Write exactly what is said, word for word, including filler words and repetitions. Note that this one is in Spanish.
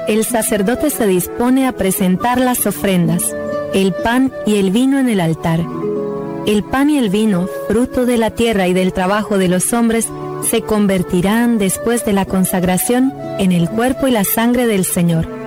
el sacerdote se dispone a presentar las ofrendas, el pan y el vino en el altar. El pan y el vino, fruto de la tierra y del trabajo de los hombres, se convertirán después de la consagración en el cuerpo y la sangre del Señor.